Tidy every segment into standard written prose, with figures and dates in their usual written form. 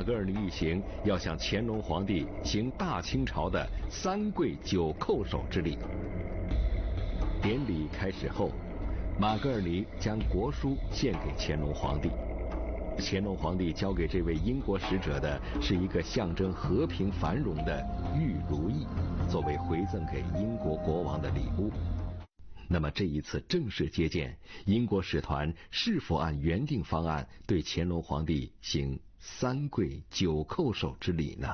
格尔尼一行要向乾隆皇帝行大清朝的3跪9叩首之礼。典礼开始后，马格尔尼将国书献给乾隆皇帝。乾隆皇帝交给这位英国使者的是一个象征和平繁荣的玉如意，作为回赠给英国国王的礼物。那么这一次正式接见，英国使团是否按原定方案对乾隆皇帝行3跪9叩首之礼呢？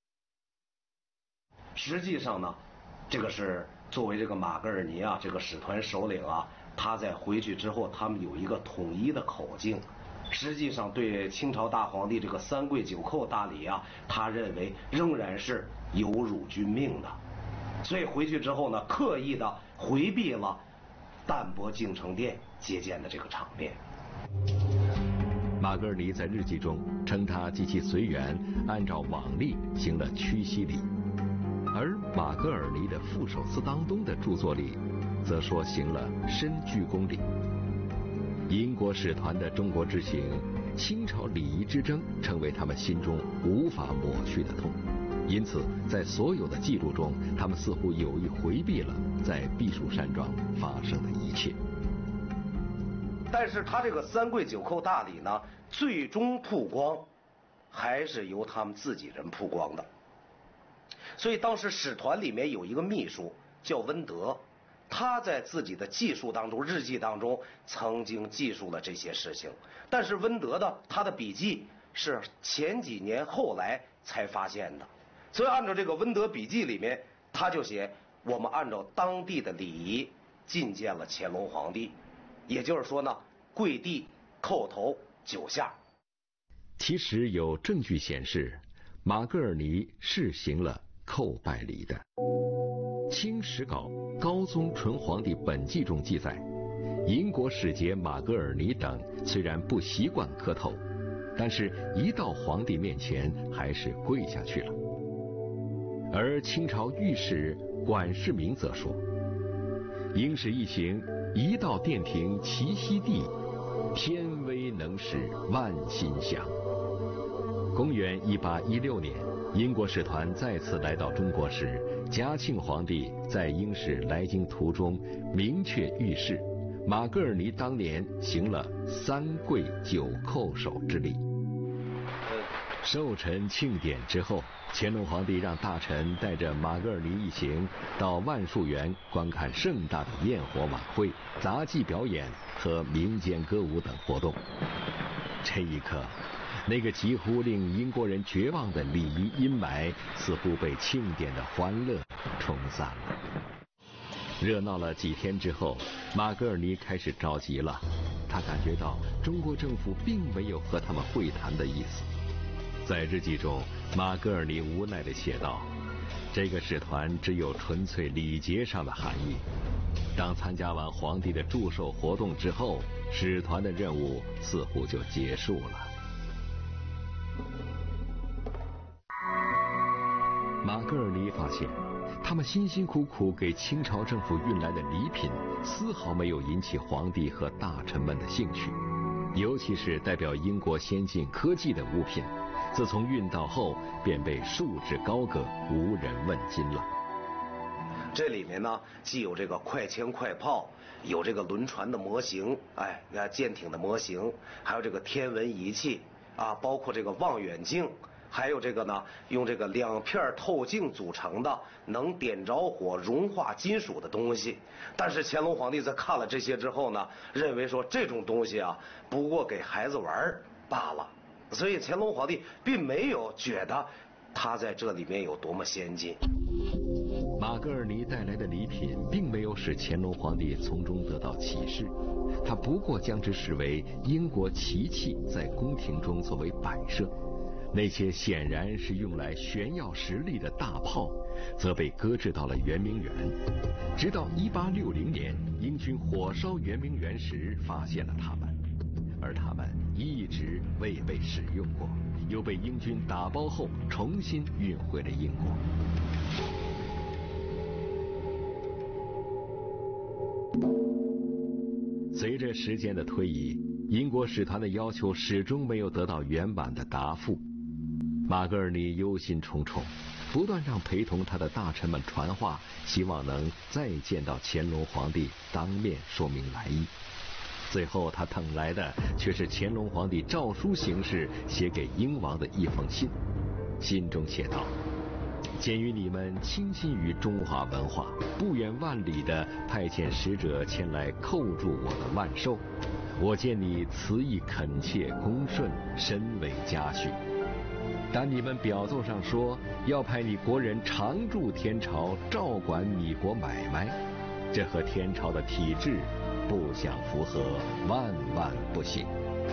实际上呢，这个是作为这个马格尔尼啊，这个使团首领啊，他在回去之后，他们有一个统一的口径。实际上对清朝大皇帝这个3跪9叩大礼啊，他认为仍然是有辱君命的，所以回去之后呢，刻意的回避了淡泊敬诚殿接见的这个场面。 马格尔尼在日记中称他及其随员按照往例行了屈膝礼，而马格尔尼的副手司当东的著作里则说行了深鞠躬礼。英国使团的中国之行，清朝礼仪之争成为他们心中无法抹去的痛，因此在所有的记录中，他们似乎有意回避了在避暑山庄发生的一切。 但是他这个3跪9叩大礼呢，最终曝光还是由他们自己人曝光的。所以当时使团里面有一个秘书叫温德，他在自己的记述当中，日记当中曾经记述了这些事情。但是温德的他的笔记是前几年后来才发现的，所以按照这个温德笔记里面，他就写我们按照当地的礼仪觐见了乾隆皇帝，也就是说呢，跪地叩头9下。 其实有证据显示，马格尔尼是行了叩拜礼的。清史稿《高宗纯皇帝本纪》中记载，英国使节马格尔尼等虽然不习惯磕头，但是一到皇帝面前还是跪下去了。而清朝御史管世明则说，英使一行一到殿庭齐膝地，天威能使万心降。公元1816年，英国使团再次来到中国时，嘉庆皇帝在英使来京途中明确预示，马格尔尼当年行了3跪9叩首之礼。寿辰庆典之后，乾隆皇帝让大臣带着马格尔尼一行到万树园观看盛大的焰火晚会、杂技表演和民间歌舞等活动。这一刻，那个几乎令英国人绝望的礼仪阴霾似乎被庆典的欢乐冲散了。热闹了几天之后，马格尔尼开始着急了，他感觉到中国政府并没有和他们会谈的意思。在日记中，马格尔尼无奈地写道，这个使团只有纯粹礼节上的含义。当参加完皇帝的祝寿活动之后，使团的任务似乎就结束了。马格尔尼发现，他们辛辛苦苦给清朝政府运来的礼品，丝毫没有引起皇帝和大臣们的兴趣，尤其是代表英国先进科技的物品，自从运到后便被束之高阁，无人问津了。 这里面呢，既有这个快枪快炮，有这个轮船的模型，舰艇的模型，还有这个天文仪器啊，包括这个望远镜，还有这个呢，用这个2片透镜组成的能点着火、融化金属的东西。但是乾隆皇帝在看了这些之后呢，认为说这种东西啊，不过给孩子玩罢了。所以乾隆皇帝并没有觉得他在这里面有多么先进。 马格尔尼带来的礼品并没有使乾隆皇帝从中得到启示，他不过将之视为英国奇器，在宫廷中作为摆设。那些显然是用来炫耀实力的大炮，则被搁置到了圆明园。直到1860年，英军火烧圆明园时发现了它们，而它们一直未被使用过，又被英军打包后重新运回了英国。随着时间的推移，英国使团的要求始终没有得到圆满的答复。 马格尔尼忧心忡忡，不断让陪同他的大臣们传话，希望能再见到乾隆皇帝，当面说明来意。最后他等来的却是乾隆皇帝诏书形式写给英王的一封信，信中写道：鉴于你们倾心于中华文化，不远万里地派遣使者前来叩祝我的万寿，我见你词意恳切，恭顺，深为嘉许。但你们表奏上说要派你国人常驻天朝，照管你国买卖，这和天朝的体制不相符合，万万不行。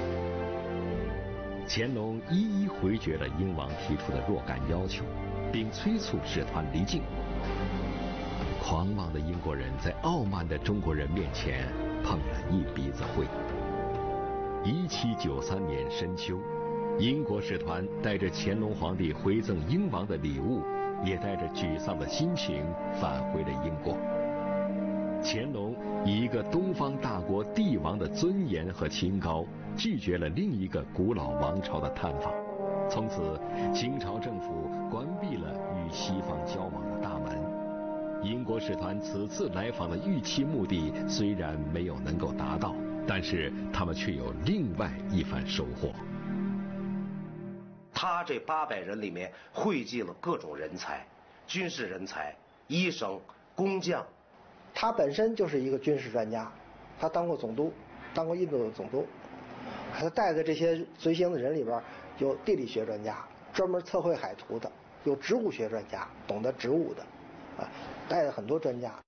乾隆一一回绝了英王提出的若干要求，并催促使团离境。狂妄的英国人在傲慢的中国人面前碰了一鼻子灰。1793年深秋，英国使团带着乾隆皇帝回赠英王的礼物，也带着沮丧的心情返回了英国。乾隆以一个东方大国帝王的尊严和清高，拒绝了另一个古老王朝的探访。从此，清朝政府关闭了与西方交往的大门。英国使团此次来访的预期目的虽然没有能够达到，但是他们却有另外一番收获。 他这800人里面汇集了各种人才，军事人才、医生、工匠。 他本身就是一个军事专家，他当过总督，当过印度的总督。他带的这些随行的人里边，有地理学专家，专门测绘海图的；有植物学专家，懂得植物的，带了很多专家。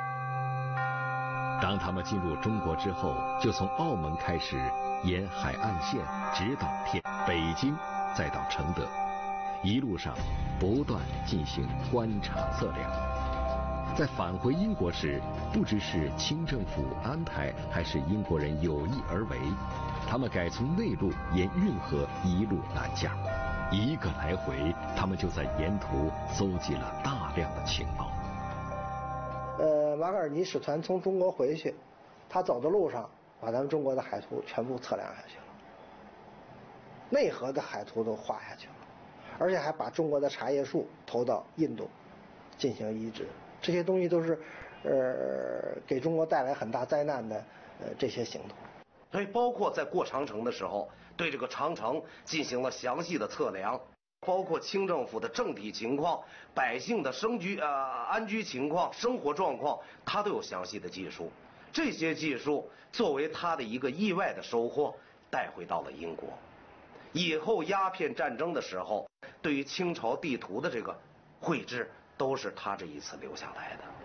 当他们进入中国之后，就从澳门开始，沿海岸线直捣北京，再到承德，一路上不断进行观察测量。在返回英国时，不知是清政府安排，还是英国人有意而为，他们改从内陆沿运河一路南下。一个来回，他们就在沿途搜集了大量的情报。 马格尔尼使团从中国回去，他走的路上把咱们中国的海图全部测量下去了，内河的海图都画下去了，而且还把中国的茶叶树投到印度进行移植。这些东西都是给中国带来很大灾难的这些行动。 所以包括在过长城的时候，对这个长城进行了详细的测量，包括清政府的政体情况、百姓的安居情况、生活状况，他都有详细的记述。这些技术作为他的一个意外的收获，带回到了英国。以后鸦片战争的时候，对于清朝地图的这个绘制，都是他这一次留下来的。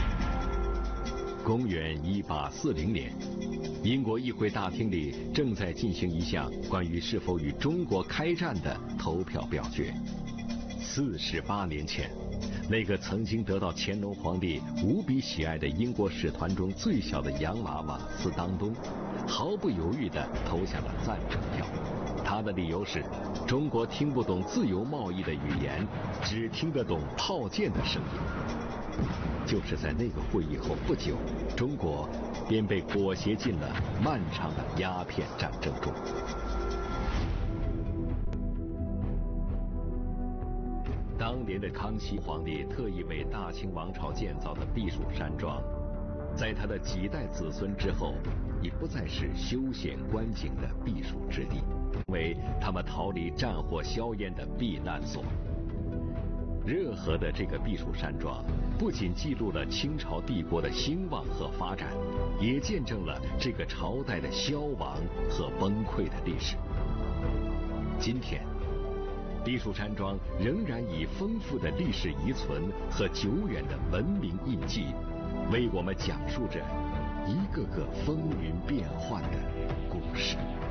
公元1840年，英国议会大厅里正在进行一项关于是否与中国开战的投票表决。48年前，那个曾经得到乾隆皇帝无比喜爱的英国使团中最小的洋娃娃斯当东，毫不犹豫地投下了赞成票。他的理由是，中国听不懂自由贸易的语言，只听得懂炮舰的声音。就是在那个会议后不久，中国便被裹挟进了漫长的鸦片战争中。当年的康熙皇帝特意为大清王朝建造的避暑山庄，在他的几代子孙之后，已不再是休闲观景的避暑之地，成为他们逃离战火硝烟的避难所。热河的这个避暑山庄，不仅记录了清朝帝国的兴旺和发展，也见证了这个朝代的消亡和崩溃的历史。今天，避暑山庄仍然以丰富的历史遗存和久远的文明印记，为我们讲述着一个个风云变幻的故事。